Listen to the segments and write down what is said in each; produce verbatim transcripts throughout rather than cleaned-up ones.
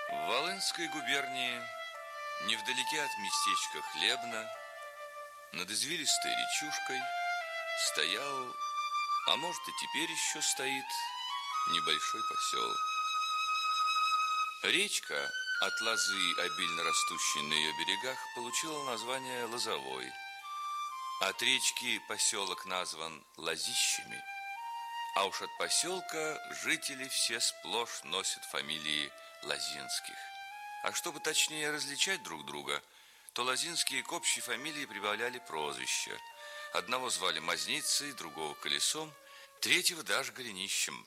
В Волынской губернии, невдалеке от местечка Хлебно, над извилистой речушкой стоял, а может и теперь еще стоит, небольшой поселок. Речка, от лозы, обильно растущей на ее берегах, получила название Лозовой. От речки поселок назван Лозищами, а уж от поселка жители все сплошь носят фамилии Лозинских. А чтобы точнее различать друг друга, то лозинские к общей фамилии прибавляли прозвища. Одного звали Мазницей, другого Колесом, третьего даже Голенищем.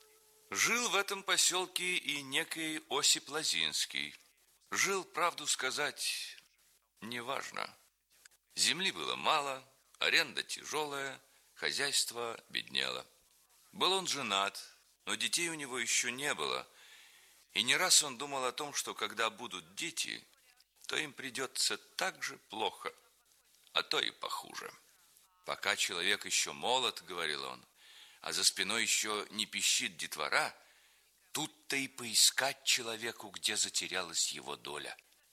Жил в этом поселке и некий Осип Лозинский. Жил, правду сказать, неважно. Земли было мало, аренда тяжелая, хозяйство беднело. Был он женат, но детей у него еще не было. И не раз он думал о том, что когда будут дети, то им придется так же плохо, а то и похуже. Пока человек еще молод, говорил он, а за спиной еще не пищит детвора, тут-то и поискать человеку, где затерялась его доля.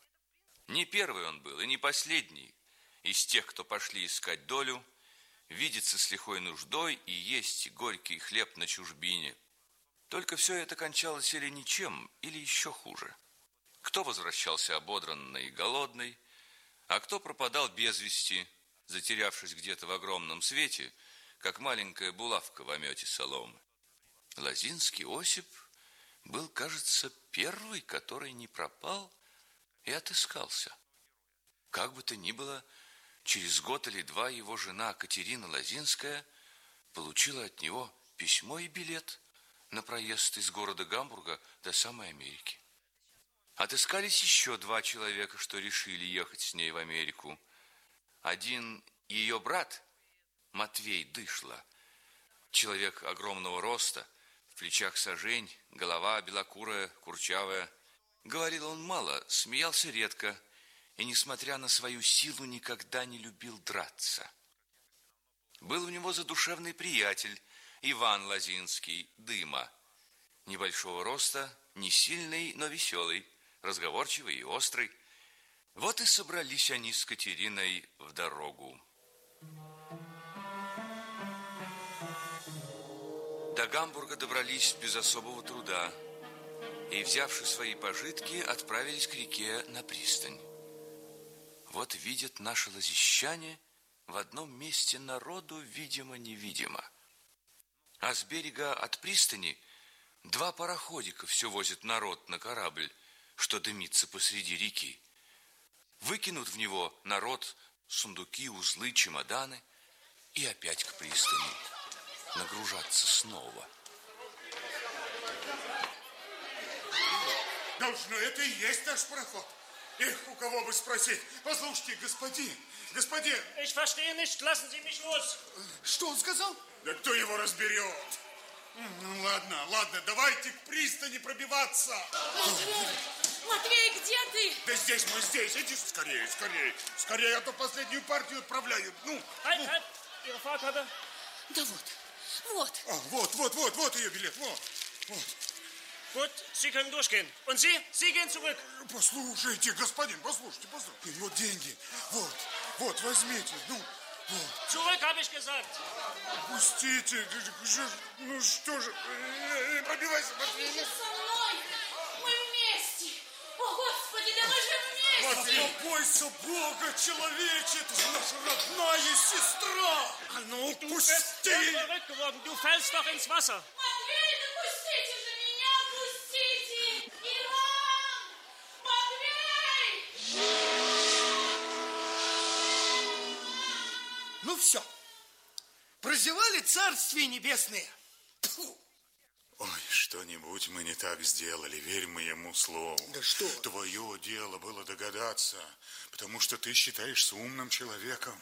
Не первый он был и не последний из тех, кто пошли искать долю, видеться с лихой нуждой и есть горький хлеб на чужбине. Только все это кончалось или ничем, или еще хуже. Кто возвращался ободранный и голодный, а кто пропадал без вести, затерявшись где-то в огромном свете, как маленькая булавка в омете соломы. Лозинский Осип был, кажется, первый, который не пропал и отыскался. Как бы то ни было, через год или два его жена Катерина Лозинская получила от него письмо и билет на проезд из города Гамбурга до самой Америки. Отыскались еще два человека, что решили ехать с ней в Америку. Один ее брат, Матвей Дышла, человек огромного роста, в плечах сажень, голова белокурая, курчавая. Говорил он мало, смеялся редко и, несмотря на свою силу, никогда не любил драться. Был у него задушевный приятель Иван Лозинский, Дыма, небольшого роста, не сильный, но веселый, разговорчивый и острый. Вот и собрались они с Катериной в дорогу. До Гамбурга добрались без особого труда и, взявши свои пожитки, отправились к реке на пристань. Вот видят наши лозищане в одном месте народу видимо-невидимо. А с берега от пристани два пароходика все возят народ на корабль, что дымится посреди реки. Выкинут в него народ сундуки, узлы, чемоданы и опять к пристани нагружаться снова. Должно, это и есть наш пароход. Эх, у кого бы спросить. Послушайте, господин, господин. Ich verstehe nicht, lassen Sie mich los. Что он сказал? Да кто его разберет? Ну, ладно, ладно, давайте к пристани пробиваться. Матвей, Матвей, где ты? Да здесь мы, здесь. Иди скорее, скорее. Скорее, а то последнюю партию отправляют. Ну, Halt, ну. halt, Ihre Fahrkarte. Да вот, вот. А, вот, вот, вот, вот ее билет, вот, вот. Gut, Sie können durchgehen. Und Sie? Sie gehen zurück. Послушайте, господин, послушайте, послушайте. Вот деньги, вот, вот, возьмите, ну, вот. Zurück, habe ich gesagt. Пустите, ну что же, не пробивайся, Матвей. Ты же со мной, мы вместе. О, Господи, да мы же вместе. Побойся Бога, человече, это же наша родная сестра. А ну, Du пусти. bist zurückgeworfen. Du fällst doch ins Wasser. Матвей, да пустите же меня, пустите. Иван, Матвей. Ну все, прозевали царствие небесное. Тьфу. Ой, что-нибудь мы не так сделали, верь моему слову. Да что? Твое дело было догадаться, потому что ты считаешься умным человеком.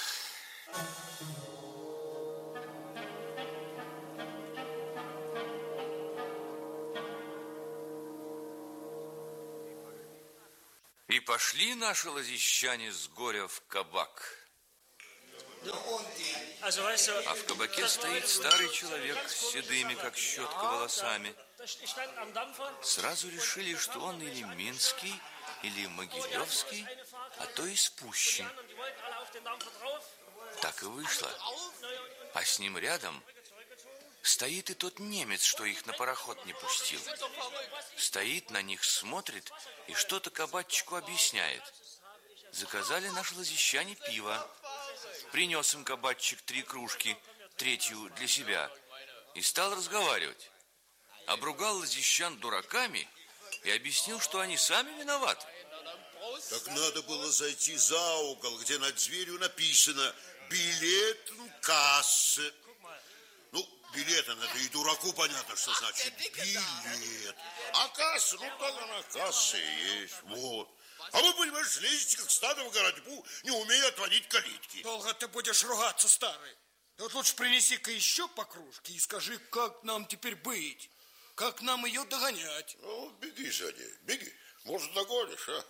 И пошли наши лозищане с горя в кабак. Also, weißt du, А в кабаке стоит старый человек с седыми, как щетка, волосами, Сразу решили, что он или Минский, или Могилевский, а то и Спущин. Так и вышло. А с ним рядом стоит и тот немец, что их на пароход не пустил. Стоит, на них смотрит и что-то кабачику объясняет. Заказали наши лазищане пиво. Принес им кабачик три кружки, третью для себя, и стал разговаривать. Обругал лазищан дураками и объяснил, что они сами виноваты. Так надо было зайти за угол, где над дверью написано «Билет кассы». Ну, билет, это и дураку понятно, что значит билет. А касса, ну, так она касса и есть, вот. А вы, понимаешь, лезете, как стадо в городьбу, не умея отводить калитки. Долго ты будешь ругаться, старый. Вот лучше принеси-ка еще по кружке и скажи, как нам теперь быть, как нам ее догонять. Ну, беги за ней, беги. Может, догонишь, а?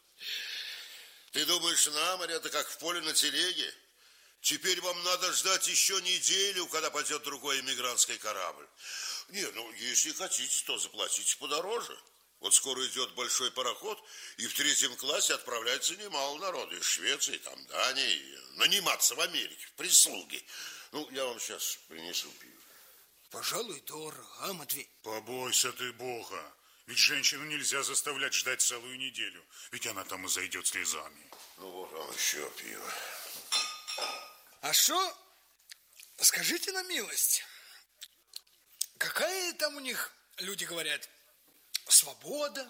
Ты думаешь, на море это как в поле на телеге? Теперь вам надо ждать еще неделю, когда пойдет другой эмигрантский корабль. Не, ну, если хотите, то заплатите подороже. Вот скоро идет большой пароход, и в третьем классе отправляется немало народу из Швеции, там, Дании, наниматься в Америке, в прислуги. Ну, я вам сейчас принесу пиво. Пожалуй, дорого, а, Матвей? Побойся ты Бога. Ведь женщину нельзя заставлять ждать целую неделю. Ведь она там и зайдет слезами. Ну, вот вам еще пиво. А что, скажите на милость, какая там у них, люди говорят, свобода?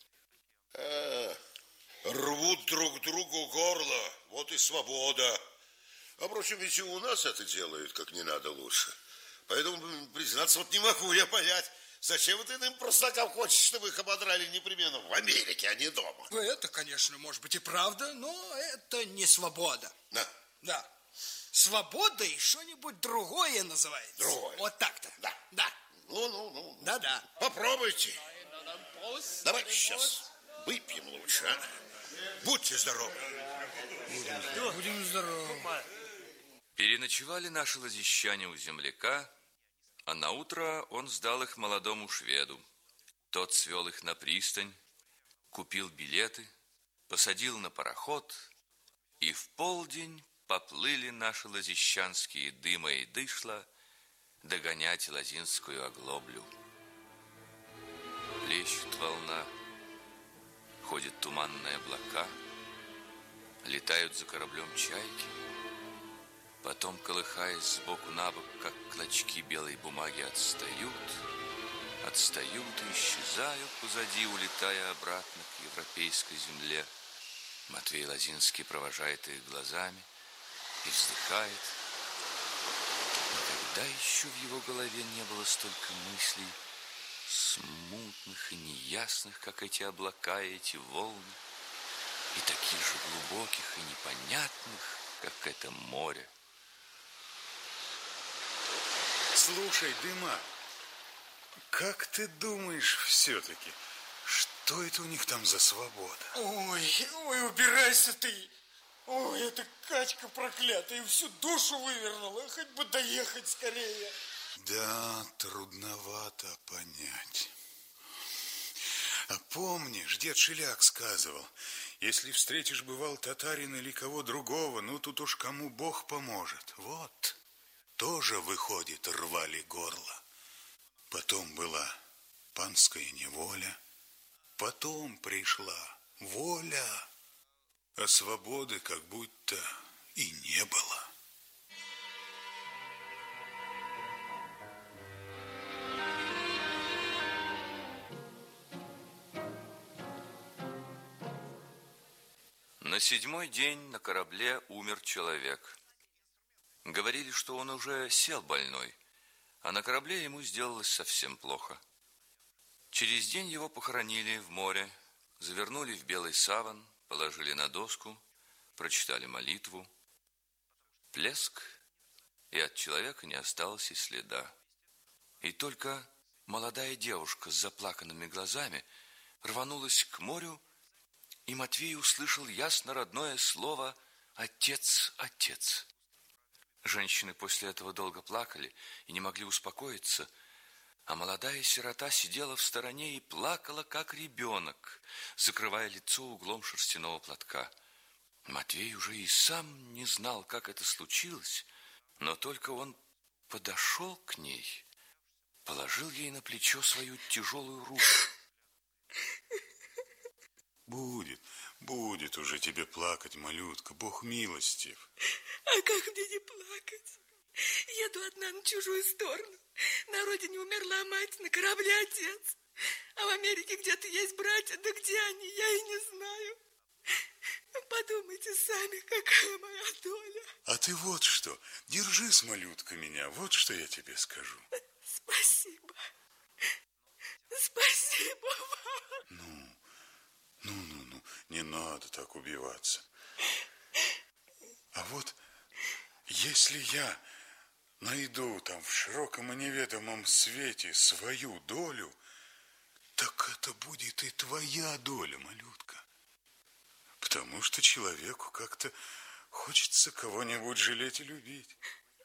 А, рвут друг другу горло, вот и свобода. А, впрочем, ведь и у нас это делают как не надо лучше. Поэтому, признаться, вот не могу я понять, зачем вот иным простакам хочешь, чтобы их ободрали непременно в Америке, а не дома. Ну, это, конечно, может быть и правда, но это не свобода. Да. Да. Свободой что-нибудь другое называется. Другое. Вот так-то. Да. Да. Ну, ну, ну. Да-да. Попробуйте. Давайте сейчас выпьем лучше, а? Будьте здоровы. Будем здоровы. Переночевали наши лазищане у земляка, а наутро он сдал их молодому шведу. Тот свел их на пристань, купил билеты, посадил на пароход, и в полдень поплыли наши лазищанские дыма и дышла догонять лазинскую оглоблю. Плещет волна, ходят туманные облака, летают за кораблем чайки. Потом, колыхаясь сбоку на бок, как клочки белой бумаги, отстают, отстают и исчезают позади, улетая обратно к европейской земле. Матвей Лазинский провожает их глазами и вздыхает. Никогда еще в его голове не было столько мыслей, смутных и неясных, как эти облака и эти волны, и таких же глубоких и непонятных, как это море. Слушай, Дыма, как ты думаешь все-таки, что это у них там за свобода? Ой, ой, убирайся ты. Ой, эта Катька проклятая всю душу вывернула. Хоть бы доехать скорее. Да, трудновато понять. А помнишь, дед Шеляк сказывал, если встретишь, бывал, татарина или кого другого, ну тут уж кому Бог поможет. Вот, тоже, выходит, рвали горло. Потом была панская неволя, потом пришла воля, а свободы как будто и не было. На седьмой день на корабле умер человек. Говорили, что он уже сел больной, а на корабле ему сделалось совсем плохо. Через день его похоронили в море, завернули в белый саван, положили на доску, прочитали молитву. Плеск, и от человека не осталось и следа. И только молодая девушка с заплаканными глазами рванулась к морю, и Матвей услышал ясно родное слово «Отец, отец». Женщины после этого долго плакали и не могли успокоиться, А молодая сирота сидела в стороне и плакала, как ребенок, закрывая лицо углом шерстяного платка. Матвей уже и сам не знал, как это случилось, но только он подошел к ней, положил ей на плечо свою тяжелую руку. Будет, будет уже тебе плакать, малютка, Бог милостив. А как мне не плакать? Еду одна на чужую сторону. На родине умерла мать, на корабле отец. А в Америке где-то есть братья, да где они, я и не знаю. Подумайте сами, какая моя доля. А ты вот что, держись, малютка, меня, вот что я тебе скажу. Спасибо. Спасибо вам. Ну, ну, ну, ну, не надо так убиваться. А вот если я найду там в широком и неведомом свете свою долю, так это будет и твоя доля, малютка. Потому что человеку как-то хочется кого-нибудь жалеть и любить.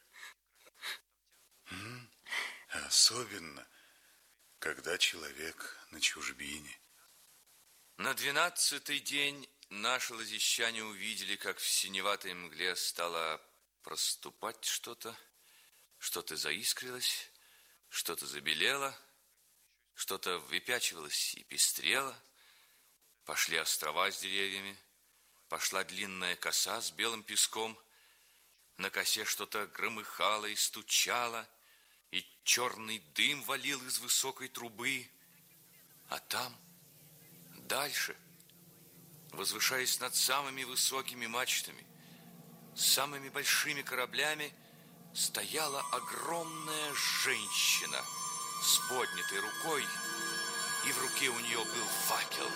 М? Особенно, когда человек на чужбине. На двенадцатый день наши лазищане увидели, как в синеватой мгле стало проступать что-то, что-то заискрилось, что-то забелело, что-то выпячивалось и пестрело. Пошли острова с деревьями, пошла длинная коса с белым песком. На косе что-то громыхало и стучало, и черный дым валил из высокой трубы. А там, дальше, возвышаясь над самыми высокими мачтами, с самыми большими кораблями, стояла огромная женщина с поднятой рукой, и в руке у нее был факел.